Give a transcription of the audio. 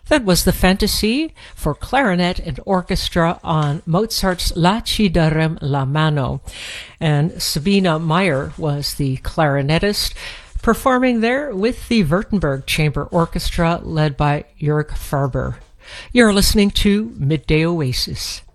That was the Fantasy for clarinet and orchestra on Mozart's La ci darem la mano. And Sabina Meyer was the clarinetist, performing there with the Württemberg Chamber Orchestra led by Jörg Farber. You're listening to Midday Oasis.